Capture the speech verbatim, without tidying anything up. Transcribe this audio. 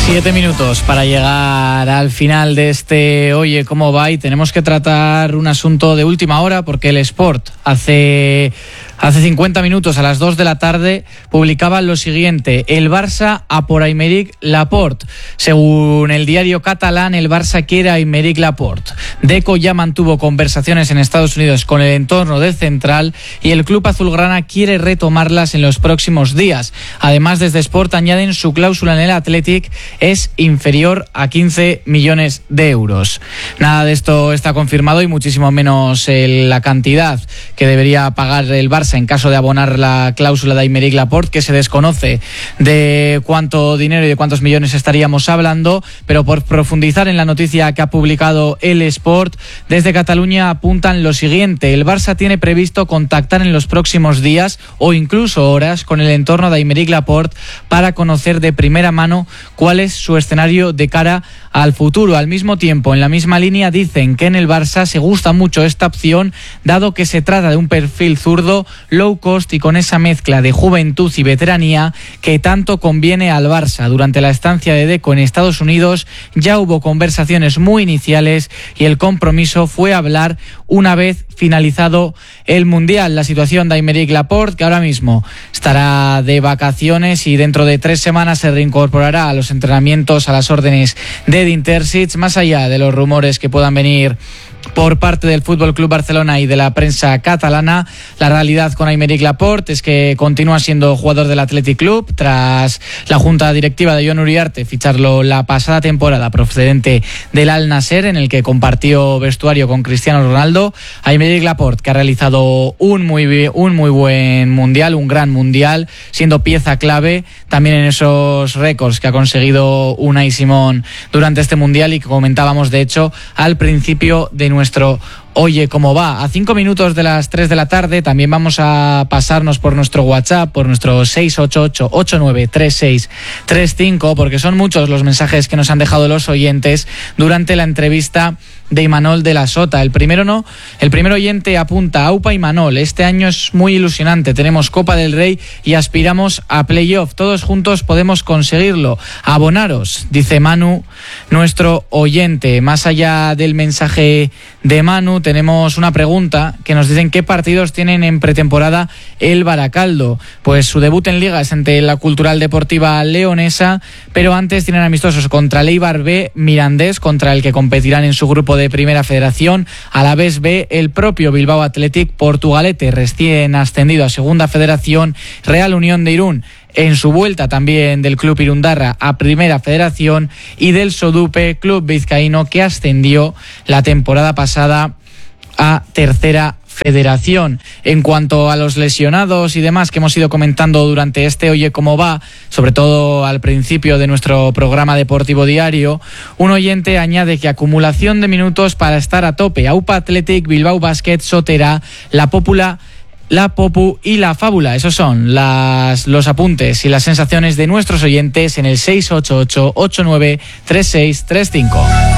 Siete minutos para llegar al final de este Oye, ¿cómo va? Y tenemos que tratar un asunto de última hora porque el Sport hace... Hace cincuenta minutos, a las dos de la tarde, publicaba lo siguiente: el Barça a por Aymeric Laporte. Según el diario catalán, el Barça quiere a Aymeric Laporte. Deco ya mantuvo conversaciones en Estados Unidos con el entorno del central y el club azulgrana quiere retomarlas en los próximos días. Además, desde Sport añaden su cláusula en el Athletic es inferior a quince millones de euros. Nada de esto está confirmado y muchísimo menos el, la cantidad que debería pagar el Barça en caso de abonar la cláusula de Aymeric Laporte, que se desconoce de cuánto dinero y de cuántos millones estaríamos hablando, pero por profundizar en la noticia que ha publicado el Sport, desde Cataluña apuntan lo siguiente: el Barça tiene previsto contactar en los próximos días o incluso horas con el entorno de Aymeric Laporte para conocer de primera mano cuál es su escenario de cara al futuro. Al mismo tiempo, en la misma línea, dicen que en el Barça se gusta mucho esta opción, dado que se trata de un perfil zurdo, low cost y con esa mezcla de juventud y veteranía que tanto conviene al Barça. Durante la estancia de Deco en Estados Unidos ya hubo conversaciones muy iniciales y el compromiso fue hablar una vez finalizado el Mundial. La situación de Aymeric Laporte, que ahora mismo estará de vacaciones y dentro de tres semanas se reincorporará a los entrenamientos a las órdenes de Edin Terzic, más allá de los rumores que puedan venir por parte del Fútbol Club Barcelona y de la prensa catalana. La realidad con Aymeric Laporte es que continúa siendo jugador del Athletic Club tras la junta directiva de Jon Uriarte ficharlo la pasada temporada procedente del Al Nassr, en el que compartió vestuario con Cristiano Ronaldo. Aymeric Laporte, que ha realizado un muy, un muy buen mundial, un gran mundial, siendo pieza clave también en esos récords que ha conseguido Unai Simón durante este mundial y que comentábamos de hecho al principio de nuestro Oye, ¿cómo va? A cinco minutos de las tres de la tarde también vamos a pasarnos por nuestro WhatsApp, por nuestro seis ocho ocho, ocho nueve tres seis tres cinco, porque son muchos los mensajes que nos han dejado los oyentes durante la entrevista de Imanol de la Sota. El primero no, el primer oyente apunta: Aupa Imanol, este año es muy ilusionante, tenemos Copa del Rey y aspiramos a playoff, todos juntos podemos conseguirlo, abonaros, dice Manu, nuestro oyente. Más allá del mensaje de Manu, tenemos una pregunta que nos dicen: ¿qué partidos tienen en pretemporada el Baracaldo? Pues su debut en Liga es ante la Cultural Deportiva Leonesa, pero antes tienen amistosos contra el Eibar B, Mirandés, contra el que competirán en su grupo de Primera Federación, Alavés B, el propio Bilbao Athletic, Portugalete, recién ascendido a Segunda Federación, Real Unión de Irún, en su vuelta también del club Irundarra a Primera Federación, y del Sodupe, club vizcaíno que ascendió la temporada pasada a Tercera Federación. En cuanto a los lesionados y demás que hemos ido comentando durante este Oye, ¿cómo va?, sobre todo al principio de nuestro programa deportivo diario, un oyente añade que acumulación de minutos para estar a tope: Aupa Athletic, Bilbao Basket, Sotera, La Pópula, La Popu y La Fábula. Esos son las, los apuntes y las sensaciones de nuestros oyentes en el seis ocho ocho, ocho nueve tres seis tres cinco.